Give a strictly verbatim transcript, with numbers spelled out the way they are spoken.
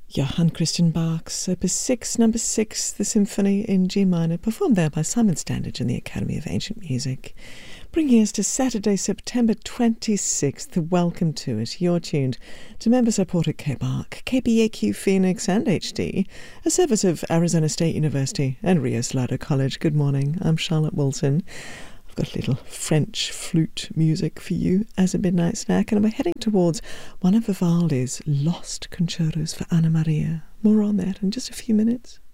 Johann Christian Bach's Opus six, Number six, the Symphony in G minor, performed there by Simon Standage and the Academy of Ancient Music. Bringing us to Saturday, September twenty-sixth. Welcome to it. You're tuned to member supported K B A R C, K B A Q Phoenix and H D, a service of Arizona State University and Rio Salado College. Good morning. I'm Charlotte Wilson. I've got a little French flute music for you as a midnight snack, and we're heading towards one of Vivaldi's lost concertos for Anna Maria. More on that in just a few minutes.